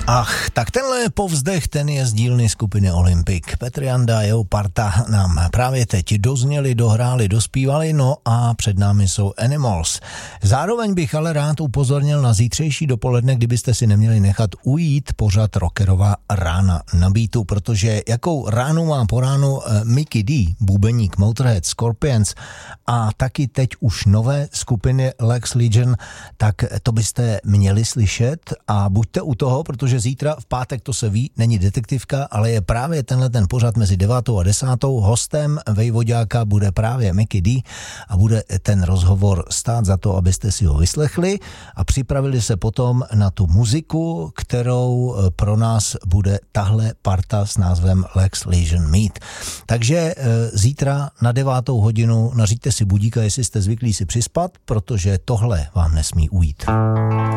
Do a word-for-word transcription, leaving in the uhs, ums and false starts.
Ach, tak tenhle povzdech, ten je z dílny skupiny Olympic. Petr Janda a jeho parta nám právě teď dozněli, dohráli, dospívali, no a před námi jsou Animals. Zároveň bych ale rád upozornil na zítřejší dopoledne, kdybyste si neměli nechat ujít pořad Rockerová rána na beatu, protože jakou ránu má po ránu Mikkey D, bubeník Motorhead, Scorpions a taky teď už nové skupiny Lex Legion, tak to byste měli slyšet a buďte u toho, protože zítra v pátek, to se ví, není detektivka, ale je právě tenhle ten pořad mezi devátou a desátou. Hostem Vejvoďáka bude právě Mikkey D a bude ten rozhovor stát za to, abyste si ho vyslechli a připravili se potom na tu muziku, kterou pro nás bude tahle parta s názvem Lex Legion mít. Takže zítra na devátou hodinu naříďte si budíka, jestli jste zvyklí si přispat, protože tohle vám nesmí ujít.